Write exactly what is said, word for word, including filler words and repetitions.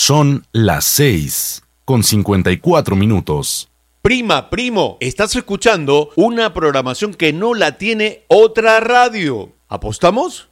Son las seis con cincuenta y cuatro minutos. Prima, primo, estás escuchando una programación que no la tiene otra radio. ¿Apostamos?